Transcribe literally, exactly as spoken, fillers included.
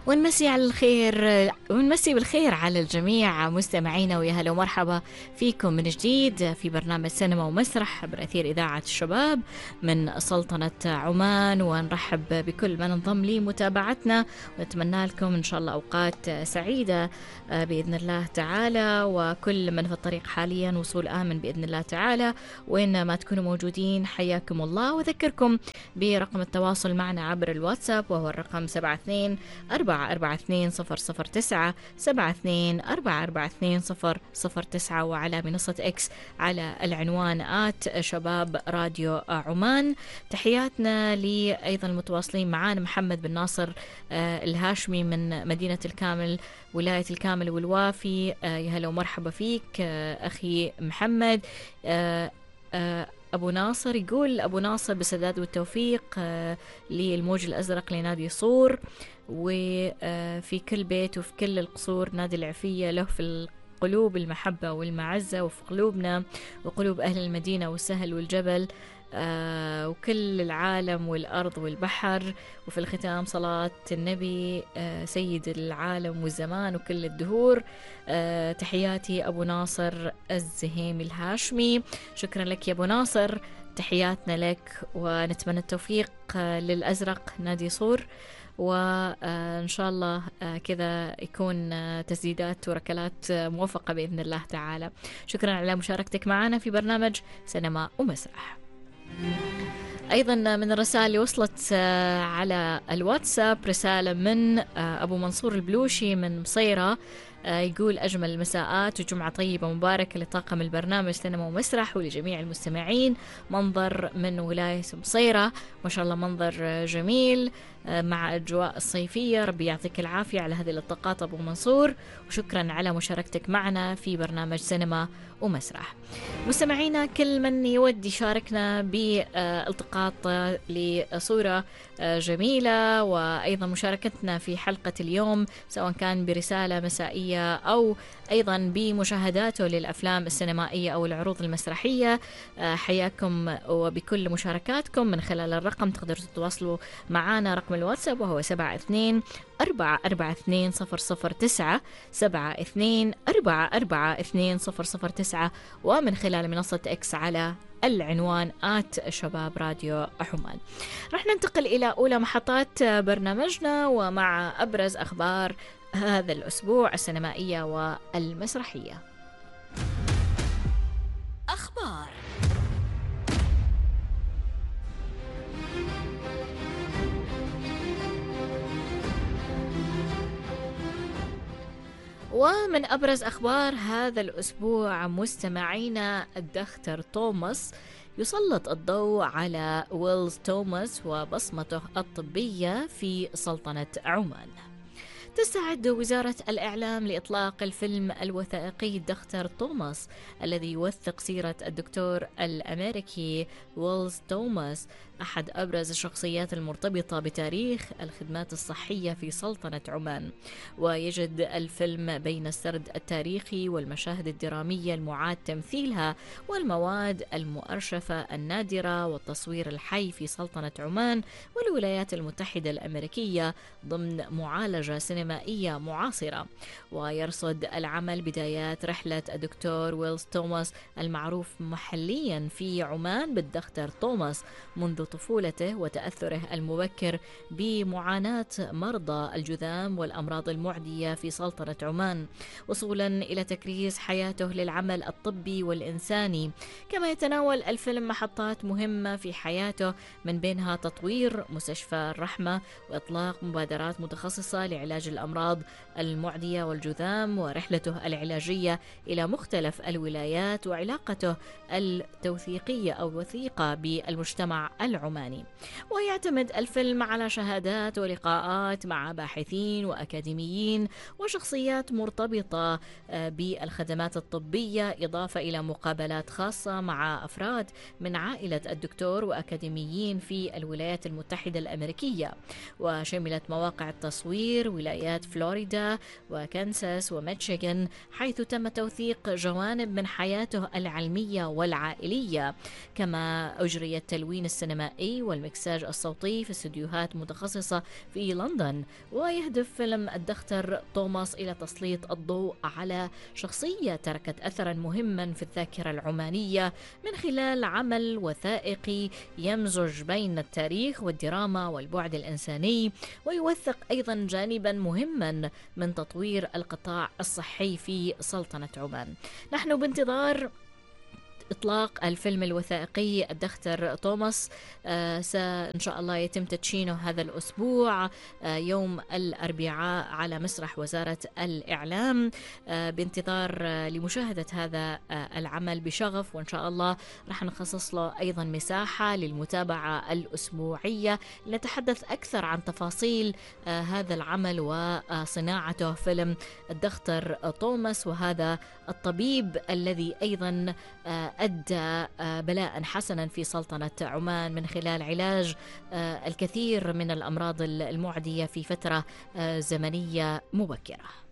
ونمسي على الخير ونمسي بالخير على الجميع مستمعينا، ويا هلا ومرحبا فيكم من جديد في برنامج سينما ومسرح عبر أثير إذاعة الشباب من سلطنة عمان. ونرحب بكل من انضم لمتابعتنا، ونتمنى لكم إن شاء الله أوقات سعيدة بإذن الله تعالى، وكل من في الطريق حاليا وصول آمن بإذن الله تعالى. وين ما تكونوا موجودين حياكم الله، وذكركم برقم التواصل معنا عبر الواتساب، وهو الرقم سبعة اثنين أربعة أربعة اثنين صفر صفر تسعة سبعة اثنين أربعة أربعة اثنين صفر صفر تسعة، وعلى منصة إكس على العنوان آت شباب راديو عمان. تحياتنا لي أيضا المتواصلين معنا محمد بن ناصر آه الهاشمي من مدينة الكامل ولاية الكامل والوافي. آه يا هلا ومرحبا فيك آه أخي محمد. آه آه أبو ناصر يقول أبو ناصر بالسداد والتوفيق آه للموج الأزرق لنادي صور، وفي كل بيت وفي كل القصور نادي العفية له في القلوب المحبة والمعزة، وفي قلوبنا وقلوب أهل المدينة والسهل والجبل آه وكل العالم والأرض والبحر. وفي الختام صلاة النبي آه سيد العالم والزمان وكل الدهور. آه تحياتي أبو ناصر الزهيمي الهاشمي. شكرا لك يا أبو ناصر، تحياتنا لك، ونتمنى التوفيق آه للأزرق نادي صور، وإن شاء الله كذا يكون تسديدات وركلات موفقة بإذن الله تعالى. شكرا على مشاركتك معنا في برنامج سينما ومسرح. أيضا من الرسائل اللي وصلت على الواتساب رسالة من أبو منصور البلوشي من مصيرة، يقول أجمل المساءات وجمعة طيبة مباركة لطاقم البرنامج سينما ومسرح ولجميع المستمعين. منظر من ولاية مصيرة، ما شاء الله منظر جميل مع أجواء الصيفية. ربي يعطيك العافية على هذه الالتقاط أبو منصور، وشكرا على مشاركتك معنا في برنامج سينما ومسرح. مستمعينا كل من يود يشاركنا بالتقاط لصورة جميلة، وأيضا مشاركتنا في حلقة اليوم سواء كان برسالة مسائية أو أيضا بمشاهداته للأفلام السينمائية أو العروض المسرحية، حياكم وبكل مشاركاتكم من خلال الرقم تقدروا تتواصلوا معنا. رقم الواتساب وهو سبعة اثنين أربعة أربعة اثنين صفر صفر تسعة سبعة اثنين أربعة أربعة اثنين صفر صفر تسعة، ومن خلال منصة إكس على العنوان آت شباب راديو عمان. رح ننتقل إلى أولى محطات برنامجنا، ومع أبرز أخبار هذا الأسبوع السينمائية والمسرحية. أخبار. ومن أبرز أخبار هذا الأسبوع مستمعينا، الدكتور توماس يسلط الضوء على ويلز توماس وبصمته الطبية في سلطنة عمان. تستعد وزارة الإعلام لإطلاق الفيلم الوثائقي دكتور توماس الذي يوثق سيرة الدكتور الأمريكي ويلز توماس، أحد أبرز الشخصيات المرتبطة بتاريخ الخدمات الصحية في سلطنة عمان. ويجد الفيلم بين السرد التاريخي والمشاهد الدرامية المعاد تمثيلها والمواد المؤرشفة النادرة والتصوير الحي في سلطنة عمان والولايات المتحدة الأمريكية ضمن معالجة سينمائية معاصرة. ويرصد العمل بدايات رحلة الدكتور ويلز توماس المعروف محليا في عمان بالدكتور توماس منذ طفولته وتأثره المبكر بمعاناة مرضى الجذام والأمراض المعدية في سلطنة عمان، وصولا إلى تكريس حياته للعمل الطبي والإنساني. كما يتناول الفيلم محطات مهمة في حياته من بينها تطوير مستشفى الرحمة وإطلاق مبادرات متخصصة لعلاج الأمراض المعدية والجذام، ورحلته العلاجية إلى مختلف الولايات، وعلاقته التوثيقية أو الوثيقة بالمجتمع العماني. ويعتمد الفيلم على شهادات ولقاءات مع باحثين وأكاديميين وشخصيات مرتبطة بالخدمات الطبية، إضافة إلى مقابلات خاصة مع أفراد من عائلة الدكتور وأكاديميين في الولايات المتحدة الأمريكية. وشملت مواقع التصوير ولايات فلوريدا وكنساس وميشيغان، حيث تم توثيق جوانب من حياته العلمية والعائلية. كما أجري التلوين السينمائي السينمائي والمكساج الصوتي في استديوهات متخصصة في لندن. ويهدف فيلم الدختر توماس إلى تسليط الضوء على شخصية تركت أثرا مهما في الذاكرة العمانية من خلال عمل وثائقي يمزج بين التاريخ والدراما والبعد الإنساني، ويوثق أيضا جانبا مهما من تطوير القطاع الصحي في سلطنة عمان. نحن بانتظار إطلاق الفيلم الوثائقي الدختر توماس. آه إن شاء الله يتم تدشينه هذا الأسبوع آه يوم الأربعاء على مسرح وزارة الإعلام. آه بانتظار آه لمشاهدة هذا آه العمل بشغف، وإن شاء الله رح نخصص له أيضا مساحة للمتابعة الأسبوعية لنتحدث أكثر عن تفاصيل آه هذا العمل وصناعته، فيلم الدختر توماس، وهذا الطبيب الذي أيضا آه أدى بلاء حسنا في سلطنة عمان من خلال علاج الكثير من الأمراض المعدية في فترة زمنية مبكرة.